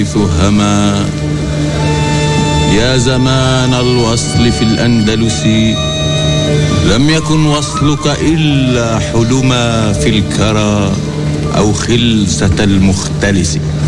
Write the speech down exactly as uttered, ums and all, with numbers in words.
هما يا زمان الوصل في الأندلس لم يكن وصلك إلا حلما في الكرى أو خلسة المختلس.